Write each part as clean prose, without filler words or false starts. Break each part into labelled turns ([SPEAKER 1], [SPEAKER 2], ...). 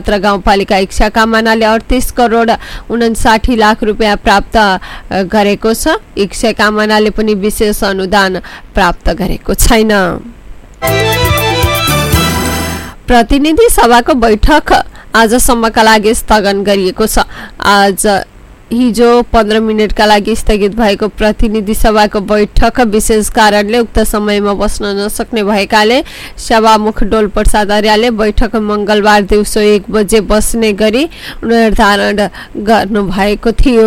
[SPEAKER 1] गाउँपालिका इच्छा कामनाले 38 करोड 59 लाख रुपियाँ प्राप्त गरेको छ। इच्छा कामनाले पनि विशेष अनुदान प्राप्त गरेको छैन। प्रतिनिधि सभाको बैठक आजसम्मका लागि स्थगन गरिएको छ। आज हिजो 15 मिनेटका लागि स्थगित भएको प्रतिनिधि सभाको बैठक विशेष कारणले उक्त समयमा बस्न नसक्ने भएकाले सभामुख डोल प्रसाद आर्यले बैठक मंगलबार दिउँसो 1 बजे बस्ने गरी निर्धारण गर्नु भएको थियो।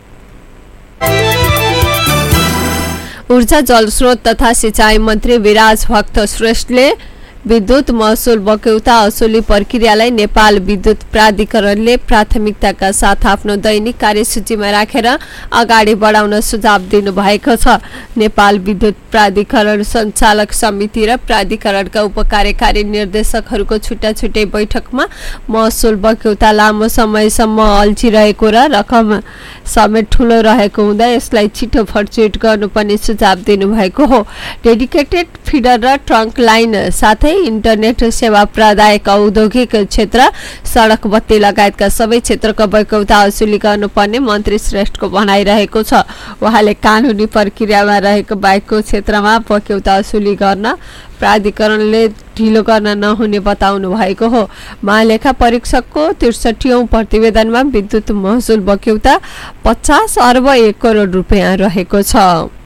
[SPEAKER 1] ऊर्जा जलस्रोत तथा सिंचाई मन्त्री विराज भक्त श्रेष्ठले विद्युत महसुल बक्यौता असुली प्रक्रियालाई नेपाल विद्युत प्राधिकरणले प्राथमिकताका साथ आफ्नो दैनिक कार्यसूचीमा राखेर अगाडि बढाउन सुझाव दिनु भएको छ। नेपाल विद्युत प्राधिकरण सञ्चालक समिति र प्राधिकरणका उपकार्यकारी निर्देशकहरूको छुट्टा-छुट्टै बैठकमा महसुल बक्यौता लामो समयसम्म अल्झिरहेको र रकम समेत ठूलो रहेको हुँदा यसलाई छिटो फर्चुट गर्नुपर्ने सुझाव दिनुभएको हो। डेडिकेटेड फिडर र ट्रङ्क लाइन साथै इन्टरनेट सेवा प्रदायक औद्योगिक क्षेत्र सडक बत्ती लगायतका सबै क्षेत्रको बक्यौता असुली गर्नुपर्ने मन्त्री श्रेष्ठको भनाइरहेको छ। उहाँले कानुनी प्रक्रियामा रहेको बाहेकको क्षेत्रमा बक्यौता असुली गर्न प्राधिकरणले ढिलो गर्न नहुने बताउनु भएको हो। महालेखा परीक्षकको 63औं प्रतिवेदनमा विद्युत महसुल बक्यौता 50 अर्ब 1 करोड रुपियाँ रहेको छ।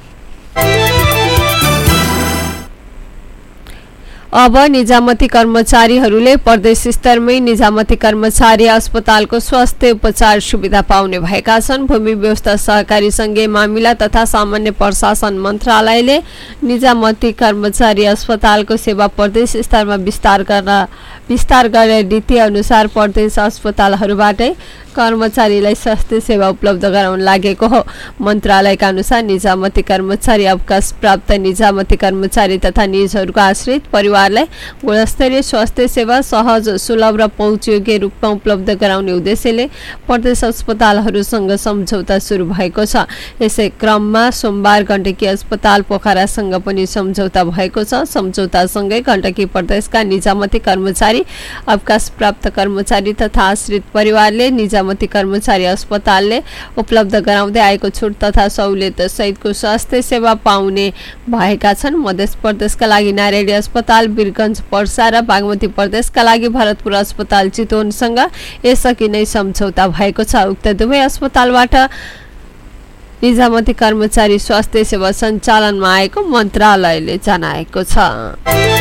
[SPEAKER 1] अब निजामती कर्मचारीहरूले प्रदेश स्तरमै निजामती कर्मचारी अस्पतालको स्वास्थ्य उपचार सुविधा पाउने भएका छन्। भूमि व्यवस्था सहकारी संघीय मामिला तथा सामान्य प्रशासन मन्त्रालयले निजामती कर्मचारी अस्पतालको सेवा प्रदेश स्तरमा विस्तार गर्ने नीति अनुसार प्रदेश अस्पतालहरूबाटै कर्मचारीलाई स्वास्थ्य सेवा उपलब्ध गराउन लागेको हो। मन्त्रालयका अनुसार निजामती कर्मचारी अवकाश प्राप्त निजामती कर्मचारी तथा निजहरूको आश्रित परिवारलाई गुणस्तरीय स्वास्थ्य सेवा सहज, सुलभ र पहुँचयोग्य रूपमा उपलब्ध गराउने उद्देश्यले प्रदेश अस्पतालहरूसँग सम्झौता सुरु भएको छ। यसै क्रममा सोमबार गण्डकी अस्पताल पोखरासँग पनि सम्झौता भएको छ। सम्झौतासँगै गण्डकी प्रदेशका निजामती कर्मचारी, अवकाश प्राप्त कर्मचारी तथा आश्रित परिवारले निजामती कर्मचारी अस्पतालले उपलब्ध गराउँदै आएको छुट तथा सहुलियत सहितको स्वास्थ्य सेवा पाउने भएका छन्। मध्य प्रदेशका लागि नारायणी अस्पताल वीरगञ्ज पर्सा र बागमती प्रदेशका लागि भरतपुर अस्पताल चितवनसँग यसअघि नै सम्झौता भएको छ। उक्त दुवै अस्पतालबाट निजामती कर्मचारी स्वास्थ्य सेवा सञ्चालनमा आएको मन्त्रालयले जनाएको छ।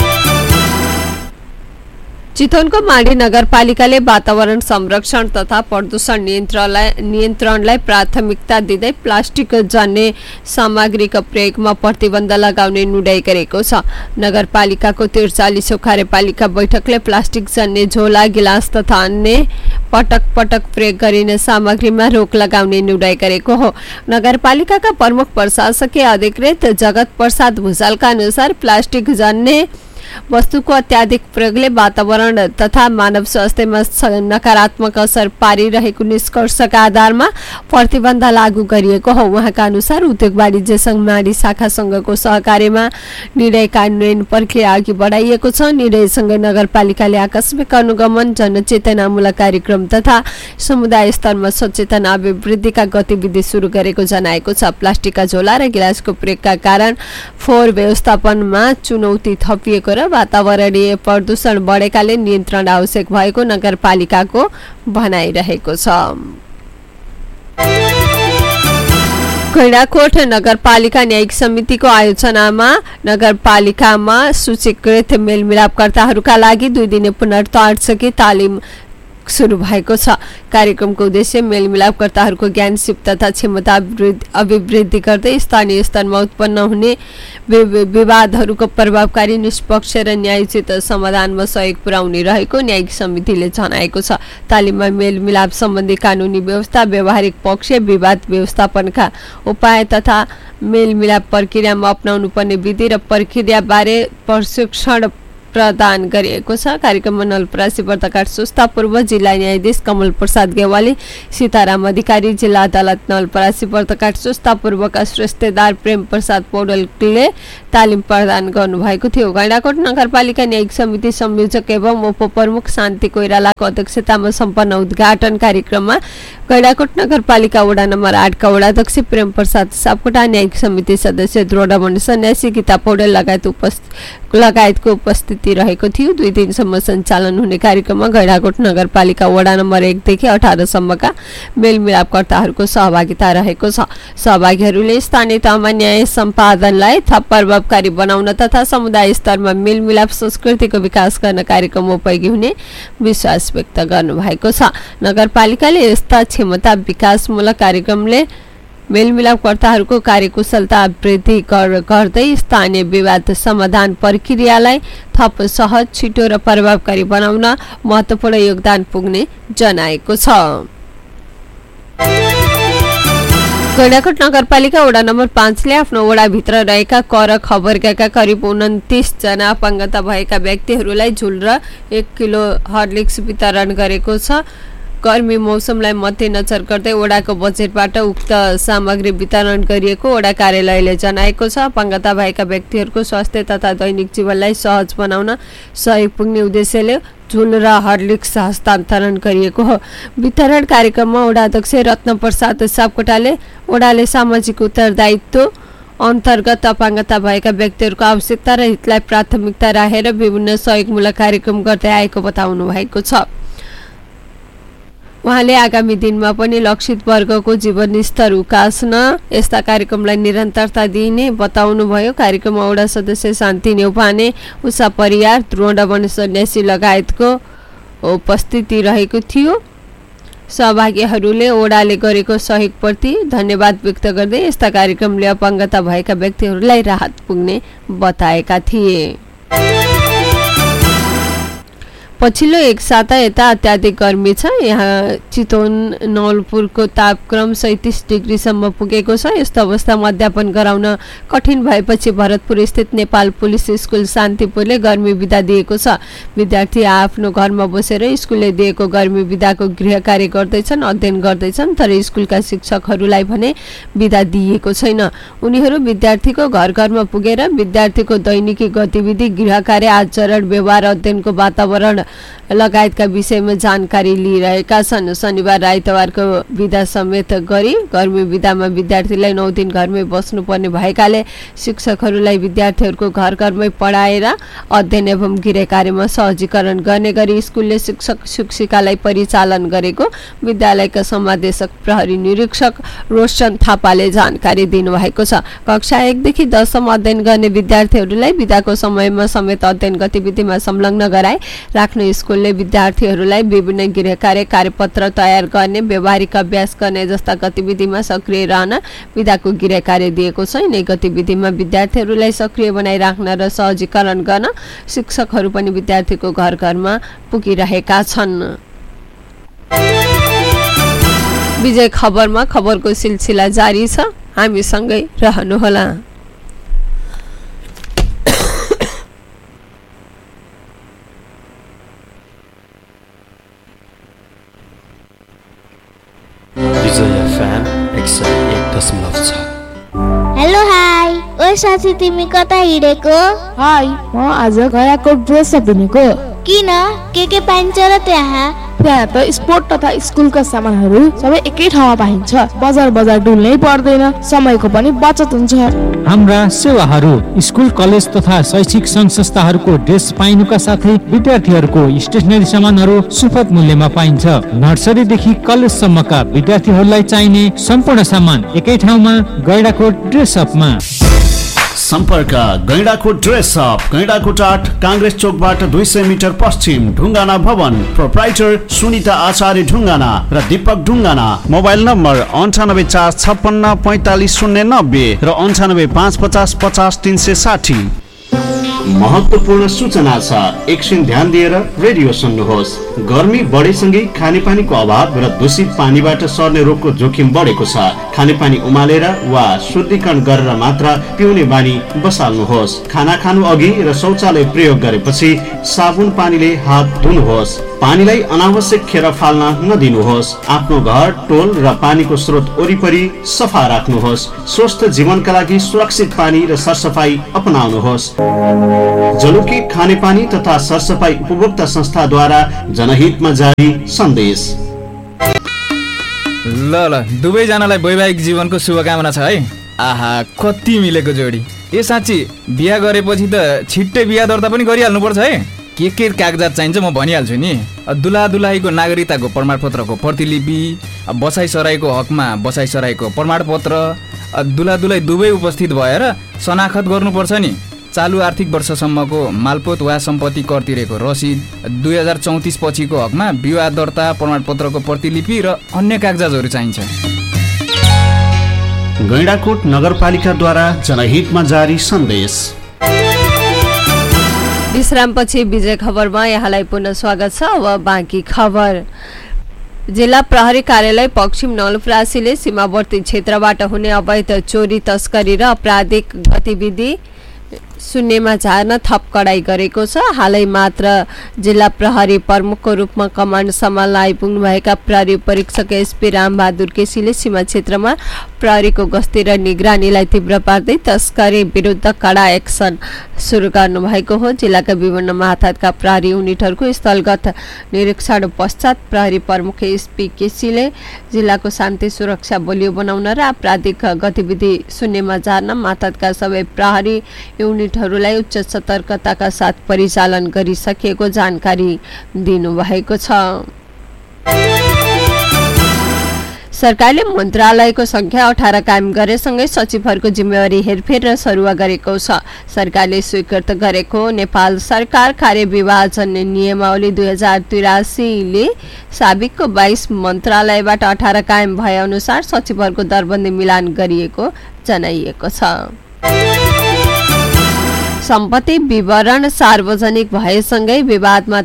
[SPEAKER 1] चितवनको माडी नगरपालिकाले वातावरण संरक्षण तथा प्रदूषण नियन्त्रणलाई प्राथमिकता दिँदै प्लास्टिक जन्य सामग्रीका प्रयोगमा प्रतिबन्ध लगाउने निर्णय गरेको छ। नगरपालिकाको 43औं कार्यपालिका बैठकले प्लास्टिक जन्य झोला, गिलास तथा अन्य पटक प्रयोग गरिने सामग्रीमा रोक लगाउने निर्णय गरेको हो। नगरपालिकाका प्रमुख प्रशासकीय अधिकृत जगत प्रसाद भुसालका अनुसार प्लास्टिक जन्य वस्तुको अत्याधिक प्रयोगले वातावरण तथा मानव स्वास्थ्यमा नकारात्मक असर पारिरहेको निष्कर्षका आधारमा प्रतिबन्ध लागू गरिएको हो। उहाँका अनुसार उद्योग वाणिज्य संघ माडी शाखासँगको सहकार्यमा निर्णय कार्यान्वयन प्रक्रिया अघि बढाइएको छ। निर्णयसँगै नगरपालिकाले आकस्मिक अनुगमन, जनचेतनामूलक कार्यक्रम तथा समुदाय स्तरमा सचेतना अभिवृद्धिका गतिविधि सुरु गरेको जनाएको छ। प्लास्टिकका झोला र गिलासको प्रयोगका कारण फोहोर व्यवस्थापनमा चुनौती थपिएको र वातावरणीय प्रदूषण बढेकाले नियन्त्रण आवश्यक भएको नगरपालिकाको भनाइरहेको छ। गैंडाकोट नगरपालिका न्यायिक समितिको आयोजनामा नगरपालिकामा सूचीकृत मेलमिलापकर्ताहरूका लागि 2 दिने पुनर्वार्षिकी तालिम सुरु भएको छ। कार्यक्रमको उद्देश्य मेलमिलापकर्ताहरूको ज्ञान सिप तथा क्षमता अभिवृद्धि गर्दै स्थानीय स्तरमा उत्पन्न हुने विवादहरूको प्रभावकारी, निष्पक्ष र न्यायोचित समाधानमा सहयोग पुर्याउने रहेको न्यायिक समितिले जनाएको छ। तालिममा मेलमिलाप सम्बन्धी कानुनी व्यवस्था, व्यावहारिक पक्ष, विवाद व्यवस्थापनका उपाय तथा मेलमिलाप प्रक्रियामा अपनाउनु पर्ने विधि र प्रक्रिया बारे प्रशिक्षण प्रदान गरिएको छ। कार्यक्रममा नवलपरासी बर्तघाट सुस्ता पूर्व जिल्ला न्यायाधीश कमल प्रसाद गेवाली, सीताराम अधिकारी, जिल्ला अदालत नवलपरासी बर्तघाट सुस्ता पूर्वका श्रेष्ठदार प्रेम प्रसाद पौडेलले तालिम प्रदान गर्नुभएको थियो। गैंडाकोट नगरपालिका न्यायिक समिति संयोजक एवं उपप्रमुख शान्ति कोइरालाको अध्यक्षतामा सम्पन्न उद्घाटन कार्यक्रममा गैंडाकोट नगरपालिका वडा नम्बर 8 का वडाध्यक्ष प्रेम प्रसाद सापकोटा, न्यायिक समिति सदस्य द्रोडामणि सन्यासी, गीता पौडेल लगायतको उपस्थिति रहेको थियो। 2 दिनसम्म सञ्चालन हुने कार्यक्रममा गैंडाकोट नगरपालिका वडा नम्बर 1 देखि 18 सम्मका मेलमिलापकर्ताहरूको सहभागिता रहेको छ। सहभागीहरूले स्थानीय तहमा न्याय सम्पादनलाई थप प्रभावकारी बनाउन तथा समुदाय स्तरमा मेलमिलाप संस्कृतिको विकास गर्न कार्यक्रम उपयोगी हुने विश्वास व्यक्त गर्नुभएको छ। नगरपालिकाले यस्ता क्षमता विकासमूलक कार्यक्रमले मेलमिलापकर्ताहरूको कार्यकुशलता वृद्धि गर्दै स्थानीय विवाद समाधान प्रक्रियालाई थप सहज, छिटो र प्रभावकारी बनाउन महत्त्वपूर्ण योगदान पुग्ने जनाएको छ। गैंडाकोट नगरपालिका वडा नम्बर 5 ले आफ्नो वडाभित्र रहेका कर खबरका करिब 29 जना अपाङ्गता भएका व्यक्तिहरूलाई झुल र 1 किलो हर्लिक्स वितरण गरेको छ। गर्मी मौसमलाई मध्यनजर गर्दै वडाको बजेटबाट उक्त सामग्री वितरण गरिएको वडा कार्यालयले जनाएको छ। अपाङ्गता भएका व्यक्तिहरूको स्वास्थ्य तथा दैनिक जीवनलाई सहज बनाउन सहयोग पुग्ने उद्देश्यले झुल र हर्लिक्स हस्तान्तरण गरिएको हो। वितरण कार्यक्रममा वडा अध्यक्ष रत्न प्रसाद सापकोटाले वडाले सामाजिक उत्तरदायित्व अन्तर्गत अपाङ्गता भएका व्यक्तिहरूको आवश्यकता र हितलाई प्राथमिकता राखेर विभिन्न सहयोगमूलक कार्यक्रम गर्दै आएको बताउनु भएको छ। उहाँले आगामी दिनमा पनि लक्षित वर्गको जीवन स्तर उकास्न यस्ता कार्यक्रमलाई निरन्तरता दिइने बताउनुभयो। कार्यक्रममा वडा सदस्य शान्ति नेउपाने, उषा परियार, द्रोडामणि सन्यासी लगायतको उपस्थिति रहेको थियो। सहभागीहरूले वडाले गरेको सहयोगप्रति धन्यवाद व्यक्त गर्दै यस्ता कार्यक्रमले अपाङ्गता भएका व्यक्तिहरूलाई राहत पुग्ने बताएका थिए। पछिल्लो 1 साता यता अत्याधिक गर्मी छ। यहाँ चितवन नवलपुरको तापक्रम 37 डिग्रीसम्म पुगेको छ। यस्तो अवस्थामा अध्यापन गराउन कठिन भएपछि भरतपुर स्थित नेपाल पुलिस स्कुल शान्तिपुरले गर्मी बिदा दिएको छ। विद्यार्थी आफ्नो घरमा बसेर स्कुलले दिएको गर्मी बिदाको गृह कार्य गर्दैछन्, अध्ययन गर्दैछन्, तर स्कुलका शिक्षकहरूलाई भने बिदा दिइएको छैन। उनीहरू विद्यार्थीको घर घरमा पुगेर विद्यार्थीको दैनिकी गतिविधि, गृह कार्य, आचरण व्यवहार, अध्ययनको वातावरण लगायतका विषयमा जानकारी लिइरहेका छन्। शनिबार र आइतबारको बिदा समेत गरी गर्मी बिदामा विद्यार्थीलाई 9 दिन घरमै बस्नुपर्ने भएकाले शिक्षकहरूलाई विद्यार्थीहरूको घर घरमै पढाएर अध्ययन एवं गृह कार्यमा सहजीकरण गर्ने गरी स्कुलले शिक्षक शिक्षिकालाई परिचालन गरेको विद्यालयका समादेशक प्रहरी निरीक्षक रोशन थापाले जानकारी दिनुभएको छ। कक्षा 1 देखि 10 सम्म अध्ययन गर्ने विद्यार्थीहरूलाई बिदाको समयमा समेत अध्ययन गतिविधिमा संलग्न गराए राख्न स्कुलले विद्यार्थीहरूलाई विभिन्न गृह कार्य, कार्यपत्र तयार गर्ने, व्यावहारिक अभ्यास गर्ने जस्ता गतिविधिमा सक्रिय रहन विदाको गृह कार्य दिएको छ। यिनै गतिविधिमा विद्यार्थीहरूलाई सक्रिय बनाइराख्न र सहजीकरण गर्न शिक्षकहरू पनि विद्यार्थीको घर घरमा पुगिरहेका छन्। विजय खबरमा खबरको सिलसिला जारी छ, हामीसँगै रहनुहोला।
[SPEAKER 2] हेलो हाई, ओ साथी तिमी कता हिँडेको?
[SPEAKER 3] हाई, म आज गयाको ड्रेस किनेको।
[SPEAKER 2] किन? के पाइन्छ र त्यहाँ?
[SPEAKER 3] त्यहाँ त स्पोर्ट तथा स्कुलका सामानहरू सबै एकै ठाउँमा पाइन्छ। बजार डुल्नै पर्दैन, समयको पनि बचत हुन्छ।
[SPEAKER 4] हाम्रा सेवाहरू स्कुल, कलेज तथा शैक्षिक संघ संस्थाहरूको ड्रेस पाइनुका साथै विद्यार्थीहरूको स्टेशनरी सामानहरू सुपथ मूल्यमा पाइन्छ। नर्सरीदेखि कलेजसम्मका विद्यार्थीहरूलाई चाहिने सम्पूर्ण सामान एकै ठाउँमा गैंडाकोट ड्रेस अपमा।
[SPEAKER 5] सम्पर्क Gaindakot dress up, Gaindakot 8 Congress चौकबाट 200 metre पश्चिम, ढुङ्गाना भवन। प्रोप्राइटर सुनिता आचार्य ढुङ्गाना र दीपक ढुङ्गाना। मोबाइल नम्बर 9845555090 र 98555050 360। महत्त्वपूर्ण सूचना छ, एकछिन ध्यान दिएर रेडियो सुन्नुहोस्। गर्मी बढेसँगै खानेपानीको अभाव र दूषित पानीबाट सर्ने रोगको जोखिम बढेको छ। खानेपानी उमालेर वा शुद्धिकरण गरेर मात्र पिउने बानी बसाल्नुहोस्। खाना खानु अघि र शौचालय प्रयोग गरेपछि साबुन पानीले हात धुनुहोस्। पानीलाई अनावश्यक खेर फाल्न नदिनुहोस्। आफ्नो घर, टोल र पानीको स्रोत वरिपरि सफा राख्नुहोस्। स्वस्थ जीवनका लागि सुरक्षित पानी र सरसफाई अपनाउनुहोस्। जलुकी खानेपानी तथा सरसफाई उपभोक्ता संस्थाद्वारा जनहितमा जारी सन्देश।
[SPEAKER 6] ल दुवैजनालाई वैवाहिक जीवनको शुभकामना छ है। आहा कति मिलेको जोडी। ए साँच्ची बिहा गरेपछि त छिट्टै बिहा दर्ता पनि गरिहाल्नुपर्छ है। के कागजात चाहिन्छ म भनिहाल्छु नि। दुला दुलाहीको नागरिकताको प्रमाणपत्रको प्रतिलिपि, बसाइसराईको हकमा बसाइसराईको प्रमाणपत्र, दुला दुलाई दुवै उपस्थित भएर शनाखत गर्नुपर्छ नि। चालु आर्थिक वर्षसम्मको मालपोत वा सम्पत्ति कर तिरेको रसिद, 2034 पछिको हकमा विवाह दर्ता प्रमाणपत्रको प्रतिलिपि र अन्य कागजातहरू चाहिन्छ।
[SPEAKER 5] गैंडाकोट नगरपालिकाद्वारा जनहितमा जारी सन्देश।
[SPEAKER 1] विश्रामपछि विजय खबरमा यहाँलाई पुनः स्वागत छ। अब बाँकी खबर। जिल्ला प्रहरी कार्यालय पश्चिम नवलपरासीले सीमावर्ती क्षेत्रबाट हुने अवैध चोरी, तस्करी र आपराधिक गतिविधि शून्यमा झार्न थप कडाई गरेको छ। हालै मात्र जिल्ला प्रहरी प्रमुखको रूपमा कमान्ड सम्हाल्न आइपुग्नु भएका प्रहरी परीक्षक एसपी रामबहादुर केसीले सीमा क्षेत्रमा प्रहरीको गस्ती र निगरानीलाई तीव्र पार्दै तस्करी विरुद्ध कडा एक्सन सुरु गर्नु भएको हो। जिल्लाका विभिन्न माथाका प्रहरी युनिटहरूको स्थलगत निरीक्षण पश्चात प्रहरी प्रमुख एसपी केसीले जिल्लाको शान्ति सुरक्षा बलियो बनाउन र आपराधिक गतिविधि शून्यमा झार्न माथाका सबै प्रहरी युनिटहरूलाई उच्च सतर्कताका साथ परिचालन गरिसकेको जानकारी दिनुभएको छ। सरकारले मन्त्रालयको संख्या 18 कायम गरेसँगै सचिवहरूको जिम्मेवारी हेरफेर र सरुवा गरेको छ। सरकारले स्वीकृत गरेको नेपाल सरकार कार्यविभाजन नियमावली 2083 ले साबिकको 22 मन्त्रालयबाट 18 कायम भए अनुसार सचिवहरूको दरबन्दी मिलान गरिएको जनाइएको छ। सम्पत्ति विवरण सार्वजनिक भएसँगै विवादमा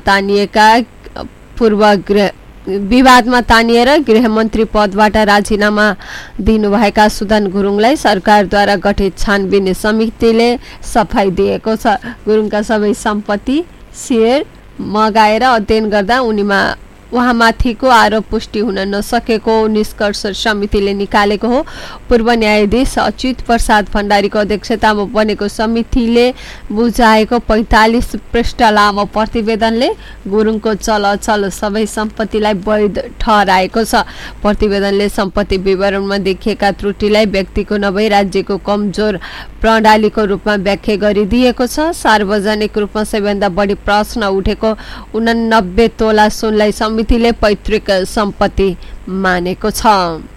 [SPEAKER 1] तानिएर गृहमन्त्री पदबाट राजीनामा दिनुभएका सुदन गुरुङलाई सरकारद्वारा गठित छानबिन समितिले सफाई दिएको छ। गुरुङका सबै सम्पत्ति शेयर मगाएर अध्ययन गर्दा उहाँमाथिको आरोप पुष्टि हुन नसकेको निष्कर्ष समितिले निकालेको हो। पूर्व न्यायाधीश अच्युत प्रसाद भण्डारीको अध्यक्षतामा बनेको समितिले बुझाएको 45 पृष्ठ लामो प्रतिवेदनले गुरुङको चलअचल सबै सम्पत्तिलाई वैध ठहराएको छ। प्रतिवेदनले सम्पत्ति विवरणमा देखिएका त्रुटिलाई व्यक्तिको नभई राज्यको कमजोर प्रणालीको रूपमा व्याख्या गरिदिएको छ। सार्वजनिक रूपमा सबैभन्दा बढी प्रश्न उठेको 89 तोला सुनलाई समितिले पैतृक सम्पत्ति मानेको छ।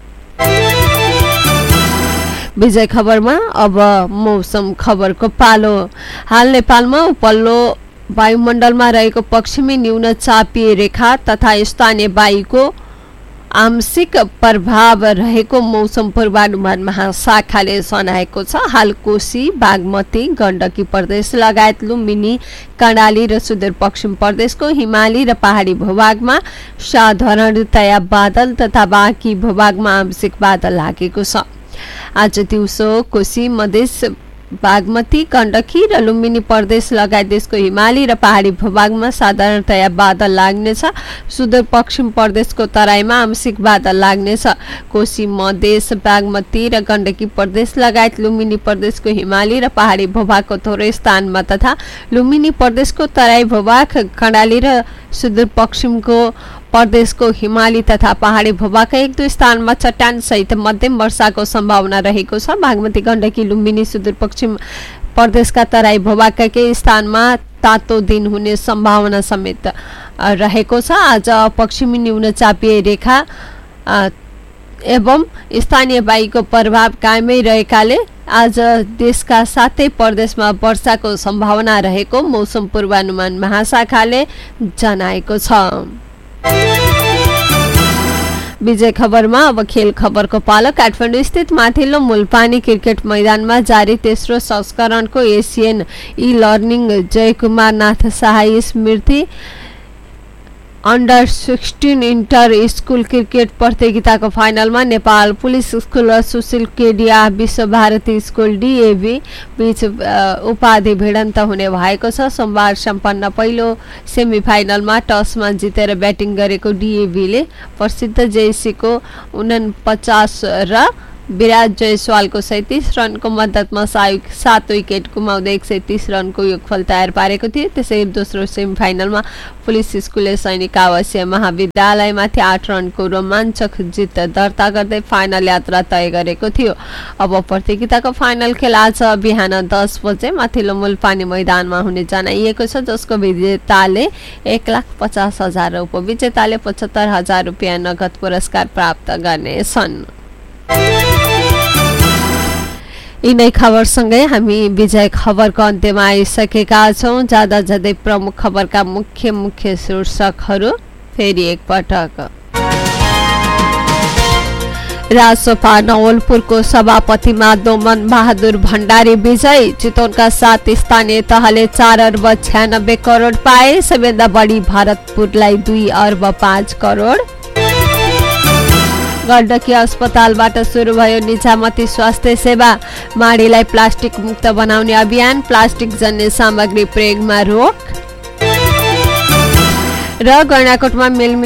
[SPEAKER 1] विजय खबरमा अब मौसम खबरको पालो। हाल नेपालमा उपल्लो वायुमण्डलमा रहेको पश्चिमी न्यून चापिय रेखा तथा स्थानीय वायुको आंशिक प्रभाव रहेको मौसम पूर्वानुमान महाशाखाले जनाएको छ। हाल कोशी, बागमती, गण्डकी प्रदेश लगायत लुम्बिनी, कर्णाली र सुदूरपश्चिम प्रदेशको हिमाली र पहाडी भूभागमा साधारणतया बादल तथा बाँकी भूभागमा आंशिक बादल लागेको छ। आज दिउँसो कोशी, मधेस, बागमती, गण्डकी र लुम्बिनी प्रदेश लगायत देशको हिमाली र पहाडी भूभागमा साधारणतया बादल लाग्नेछ। सुदूरपश्चिम प्रदेशको तराईमा आंशिक बादल लाग्नेछ। कोशी, मधेस, बागमती र गण्डकी प्रदेश लगायत लुम्बिनी प्रदेशको हिमाली र पहाडी भूभागको थोरै स्थानमा तथा लुम्बिनी प्रदेशको तराई भूभाग, कर्णाली र सुदूरपश्चिमको प्रदेशको हिमाली तथा पहाडी भूभागका 1-2 स्थानमा चट्टान सहित मध्यम वर्षाको सम्भावना रहेको छ। बागमती, गण्डकी, लुम्बिनी, सुदूरपश्चिम प्रदेशका तराई भूभागका केही स्थानमा तातो दिन हुने सम्भावना समेत रहेको छ। आज पश्चिमी न्यून चापिय रेखा एवं स्थानीय वायुको प्रभाव कायमै रहेकाले आज देशका सातै प्रदेशमा वर्षाको सम्भावना रहेको मौसम पूर्वानुमान महाशाखाले जनाएको छ। विजय खबरमा अब खेल खबरको पालो। काठमाडौँ स्थित माथिल्लो मूलपानी क्रिकेट मैदानमा जारी तेस्रो संस्करणको एसियन ई लर्निङ जयकुमार नाथ सहाय स्मृति अन्डर 16 इन्टर स्कुल क्रिकेट प्रतियोगिताको फाइनलमा नेपाल पुलिस स्कुल र सुशील केडिया विश्वभारती स्कुल डिएभी बीच उपाधि भिडन्त हुने भएको छ। सोमबार सम्पन्न पहिलो सेमिफाइनलमा टसमा जितेर ब्याटिङ गरेको डिएभीले प्रसिद्ध जेएसीको 49 र विराट जयसवालको 37 रनको मद्दतमा 7 विकेट गुमाउँदै 130 रनको योगफल तयार पारेको थियो। त्यसै दोस्रो सेमिफाइनलमा पुलिस स्कुलले सैनिक आवासीय महाविद्यालयमाथि 8 रनको रोमाञ्चक जित दर्ता गर्दै फाइनल यात्रा तय गरेको थियो। अब प्रतियोगिताको फाइनल खेल आज बिहान 10 बजे माथिल्लो मूलपानी मैदानमा हुने जनाइएको छ, जसको विजेताले 1,50,000 र उपविजेताले 75,000 रुपियाँ नगद पुरस्कार प्राप्त गर्नेछन्। यिनै खबरसँगै हामी विजय खबरको अन्त्यमा आइसकेका छौँ। जाँदा जाँदै प्रमुख खबरका मुख्य शीर्षकहरू फेरि एकपटक। रासोपा नवलपुरको सभापतिमा दोमन बहादुर भण्डारी विजय। चितवनका 7 स्थानीय तहले 4 अर्ब 96 करोड पाए। सबैभन्दा बढी भरतपुरलाई 2 अर्ब 5 करोड। गण्डकी अस्पतालबाट सुरु भयो निजामती स्वास्थ्य सेवा। माडीलाई प्लास्टिक मुक्त बनाउने अभियान। प्लास्टिक जन्य सामग्री प्रयोगमा रोक। र गैंडाकोटमा